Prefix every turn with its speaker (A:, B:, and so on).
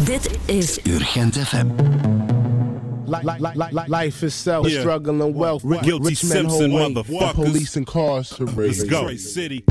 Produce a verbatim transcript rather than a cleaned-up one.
A: Dit is
B: Urgent F M.
C: Li- li- li- life itself,
D: Yeah.
C: struggle and wealth.
D: Guilty
C: Rich men
D: Simpson,
C: hold weight.
D: motherfuckers.
C: Police incarcerated.
D: Let's go. City.